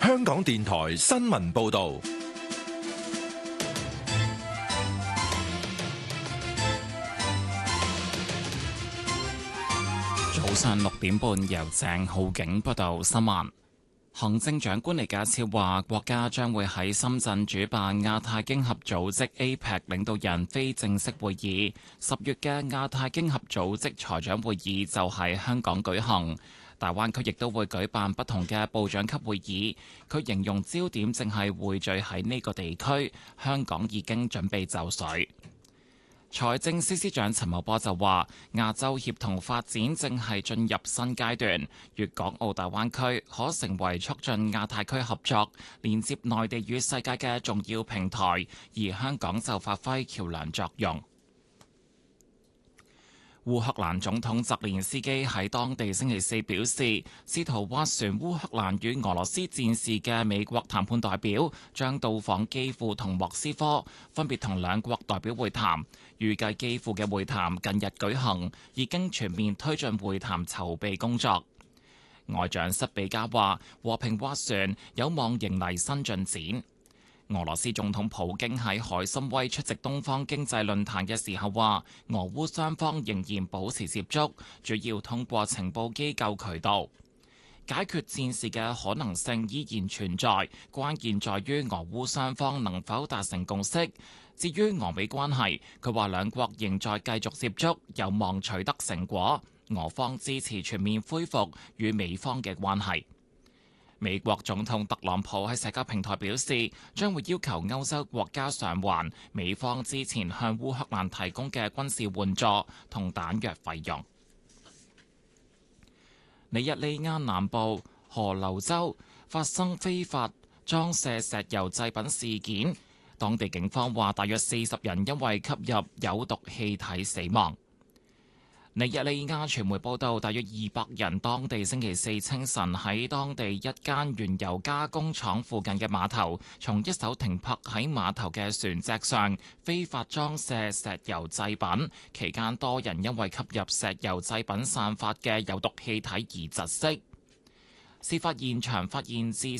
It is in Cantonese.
香港電台新聞報道。 早上6點半，由鄭浩景報道新聞。行政長官李家超話，國家將會喺深圳主辦亞太經合組織 APEC 領導人非正式會議。10月嘅亞太經合組織財長會議就喺香港舉行。大灣區亦都會舉辦不同嘅部長級會議。佢形容焦點正係匯聚喺呢個地區，香港已經準備就緒。財政司司長陳茂波就話，亞洲協同發展正係進入新階段，粵港澳大灣區可成為促進亞太區合作、連接內地與世界嘅重要平台，而香港就發揮橋樑作用。烏克蘭總統澤連斯基喺當地星期四表示，試圖斡旋烏克蘭與俄羅斯戰事嘅美國談判代表將到訪基輔同莫斯科，分別同兩國代表會談。預計基輔嘅會談近日舉行，已經全面推進會談籌備工作。外長塞比加話，和平斡旋有望迎嚟新進展。俄羅斯總統普京喺海參崴出席東方經濟論壇嘅時候話，俄烏雙方仍然保持接觸，主要通過情報機構渠道。解決戰事嘅可能性依然存在，關鍵在於俄烏雙方能否達成共識。至於俄美關係，佢話兩國仍在繼續接觸，有望取得成果。俄方支持全面恢復與美方嘅關係。美國總統特朗普喺社交平台表示，將會要求歐洲國家償還美方之前向烏克蘭提供嘅軍事援助同彈藥費用。尼日利亞南部河流州發生非法裝卸石油製品事件，當地警方話大約40人因為吸入有毒氣體死亡。尼日利亞傳媒報道，大約200人當地星期四清晨喺當地一間原油加工廠附近嘅碼頭，從一艘停泊喺碼頭嘅船隻上非法裝卸石油製品，期間多人因為吸入石油製品散發嘅有毒氣體而窒息。事發現場發現至